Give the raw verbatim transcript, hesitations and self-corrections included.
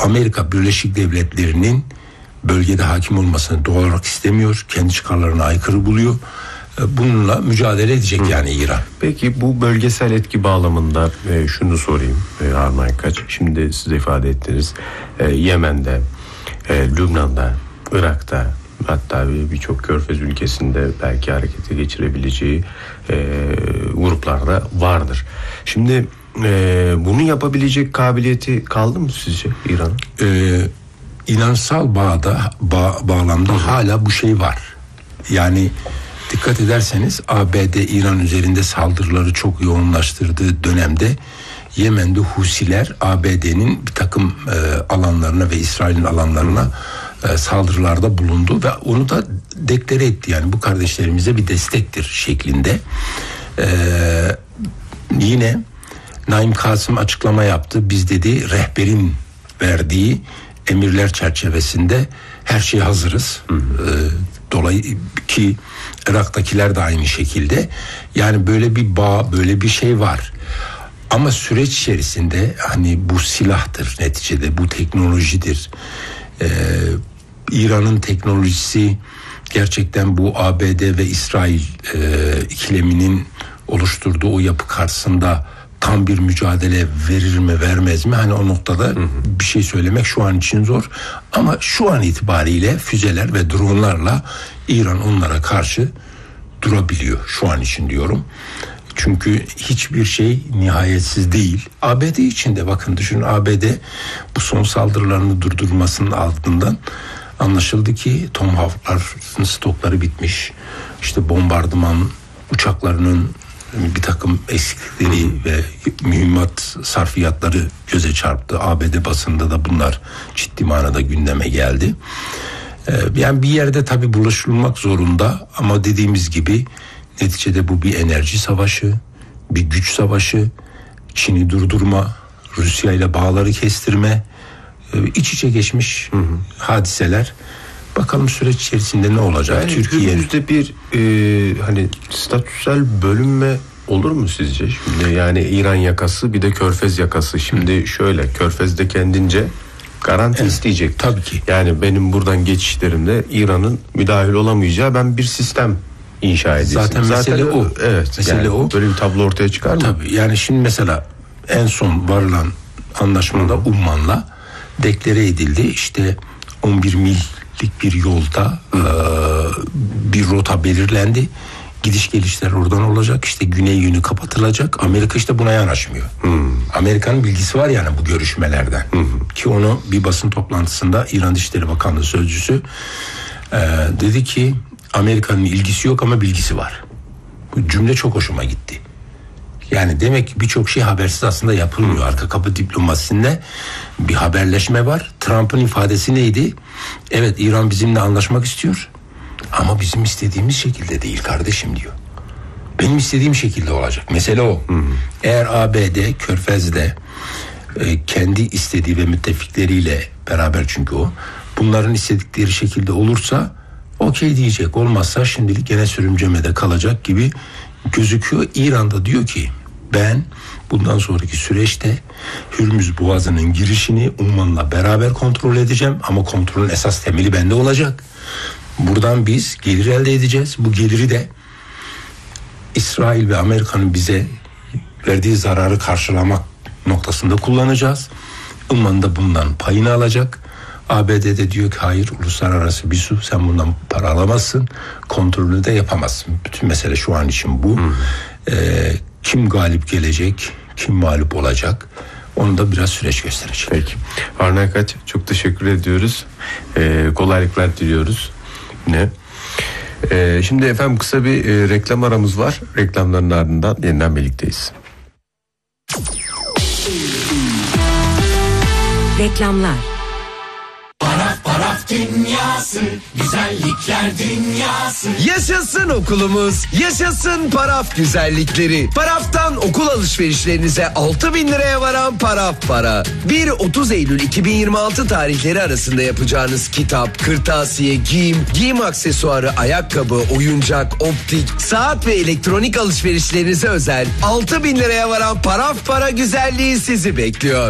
Amerika Birleşik Devletleri'nin bölgede hakim olmasını doğal olarak istemiyor. Kendi çıkarlarına aykırı buluyor. Bununla mücadele edecek Hı. yani İran. Peki bu bölgesel etki bağlamında e, şunu sorayım e, Harun Aykaç. Şimdi siz ifade ettiniz. E, Yemen'de, e, Lübnan'da, Irak'ta, hatta birçok Körfez ülkesinde belki harekete geçirebileceği e, gruplarda vardır. Şimdi e, bunu yapabilecek kabiliyeti kaldı mı sizce İran'ın? E, inansal bağda, bağ, bağlamda Hı. hala bu şey var. Yani dikkat ederseniz A B D İran üzerinde saldırıları çok yoğunlaştırdığı dönemde Yemen'de Husiler A B D'nin bir takım e, alanlarına ve İsrail'in alanlarına e, saldırılarda bulundu ve onu da deklare etti. Yani bu kardeşlerimize bir destektir şeklinde. E, yine Naim Kasım açıklama yaptı. Biz dedi rehberin verdiği emirler çerçevesinde her şeye hazırız. Hı hı. E, dolayı ki Irak'takiler de aynı şekilde. Yani böyle bir bağ, böyle bir şey var. Ama süreç içerisinde hani bu silahtır neticede, bu teknolojidir. Ee, İran'ın teknolojisi gerçekten bu A B D ve İsrail e, ikileminin oluşturduğu o yapı karşısında tam bir mücadele verir mi vermez mi? Hani o noktada hı hı. bir şey söylemek şu an için zor. Ama şu an itibariyle füzeler ve dronlarla İran onlara karşı durabiliyor. Şu an için diyorum. Çünkü hiçbir şey nihayetsiz değil. A B D için de bakın düşünün, A B D bu son saldırılarını durdurmasının ardından anlaşıldı ki Tomahawk'ların stokları bitmiş. İşte bombardıman uçaklarının bir takım eksikleri ve mühimmat sarfiyatları göze çarptı. A B D basında da bunlar ciddi manada gündeme geldi. Ee, yani bir yerde tabii bulaşılmak zorunda ama dediğimiz gibi neticede bu bir enerji savaşı, bir güç savaşı, Çin'i durdurma, Rusya ile bağları kestirme, iç içe geçmiş hı hı. hadiseler. Bakalım süreç içerisinde ne olacak? Yani Türkiye Türkiye'de bir e, hani statüsel bölünme olur mu sizce? Şimdi yani İran yakası bir de Körfez yakası. Şimdi hı. şöyle, Körfez'de kendince garanti evet, isteyecek. Tabii ki. Yani benim buradan geçişlerimde İran'ın müdahil olamayacağı ben bir sistem inşa edilsin. Zaten, Zaten mesele o. Evet. Mesele yani o. Böyle bir tablo ortaya çıkar mı? Tabii. Yani şimdi mesela en son varılan anlaşmada Hı-hı. Umman'la deklare edildi. İşte on bir millik bir yolda e, bir rota belirlendi. Gidiş gelişler oradan olacak. İşte güney yönü kapatılacak. Amerika işte buna yanaşmıyor. Hmm. Amerika'nın bilgisi var yani bu görüşmelerden. Hmm. Ki onu bir basın toplantısında İran Dışişleri Bakanlığı sözcüsü e, dedi ki Amerika'nın ilgisi yok ama bilgisi var. Bu cümle çok hoşuma gitti. Yani demek ki birçok şey habersiz aslında yapılmıyor. Hmm. Arka kapı diplomasisinde bir haberleşme var. Trump'ın ifadesi neydi? Evet, İran bizimle anlaşmak istiyor. Ama bizim istediğimiz şekilde değil kardeşim diyor. Benim istediğim şekilde olacak. Mesele o. Hı hı. Eğer A B D Körfez'de e, kendi istediği ve müttefikleriyle beraber, çünkü o bunların istedikleri şekilde olursa okey diyecek. Olmazsa şimdilik gene sürümcemede kalacak gibi gözüküyor. İran'da diyor ki ben bundan sonraki süreçte Hürmüz Boğazı'nın girişini Umman'la beraber kontrol edeceğim. Ama kontrolün esas temeli bende olacak. Buradan biz gelir elde edeceğiz. Bu geliri de İsrail ve Amerika'nın bize verdiği zararı karşılamak noktasında kullanacağız. Umman da bundan payını alacak. A B D de diyor ki hayır, uluslararası bir su, sen bundan para alamazsın. Kontrolünü de yapamazsın. Bütün mesele şu an için bu. Hmm. Ee, kim galip gelecek, kim mağlup olacak? Onu da biraz süreç gösterecek. Peki. Harun Aykaç, çok teşekkür ediyoruz. Ee, kolaylıklar diliyoruz. Ne? Ee, şimdi efendim kısa bir e, reklam aramız var. Reklamların ardından yeniden birlikteyiz. Reklamlar. Paraf paraf dünyası, güzellikler dünyası. Yaşasın okulumuz, yaşasın Paraf güzellikleri. Paraf'tan okul alışverişlerinize altı bin liraya varan Paraf Para. bir otuz Eylül iki bin yirmi altı tarihleri arasında yapacağınız kitap, kırtasiye, giyim, giyim aksesuarı, ayakkabı, oyuncak, optik, saat ve elektronik alışverişlerinize özel altı bin liraya varan Paraf Para güzelliği sizi bekliyor.